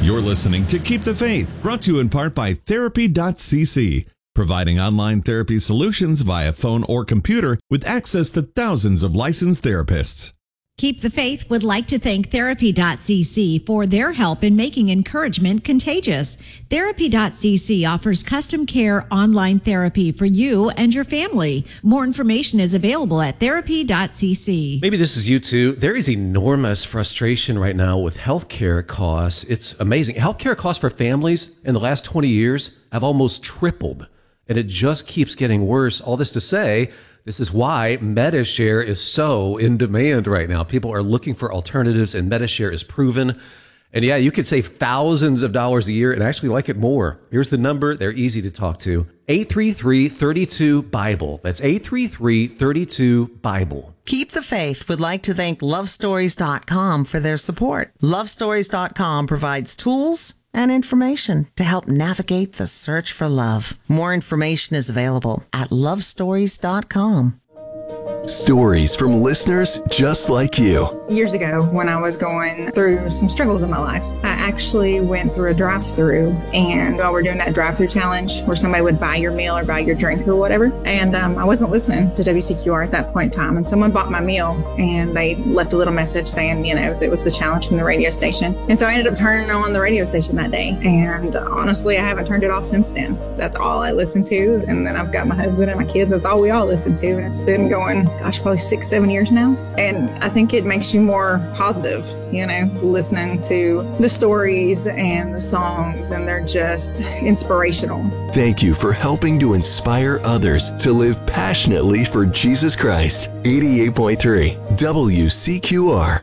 You're listening to Keep the Faith, brought to you in part by Therapy.cc, providing online therapy solutions via phone or computer with access to thousands of licensed therapists. Keep the Faith would like to thank Therapy.cc for their help in making encouragement contagious. Therapy.cc offers custom care online therapy for you and your family. More information is available at Therapy.cc. Maybe this is you too. There is enormous frustration right now with healthcare costs. It's amazing. Healthcare costs for families in the last 20 years have almost tripled, and it just keeps getting worse. All this to say, this is why Medi-Share is so in demand right now. People are looking for alternatives, and Medi-Share is proven. And yeah, you could save thousands of dollars a year and actually like it more. Here's the number. They're easy to talk to. 833-32-BIBLE. That's 833-32-BIBLE. Keep the Faith would like to thank LoveStories.com for their support. LoveStories.com provides tools and information to help navigate the search for love. More information is available at LoveStories.com. Stories from listeners just like you. Years ago, when I was going through some struggles in my life, I actually went through a drive-through, and while we're doing that drive-through challenge where somebody would buy your meal or buy your drink or whatever, and I wasn't listening to WCQR at that point in time, and someone bought my meal, and they left a little message saying, it was the challenge from the radio station. And so I ended up turning on the radio station that day, and honestly, I haven't turned it off since then. That's all I listen to, and then I've got my husband and my kids. That's all we all listen to, and it's been going, probably 6-7 years now. And I think it makes you more positive, listening to the stories and the songs, and they're just inspirational. Thank you for helping to inspire others to live passionately for Jesus Christ. 88.3 WCQR.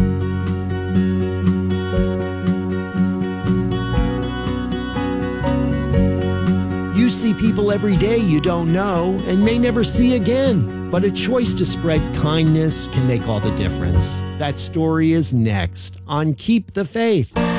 You see people every day you don't know and may never see again, but a choice to spread kindness can make all the difference. That story is next on Keep the Faith.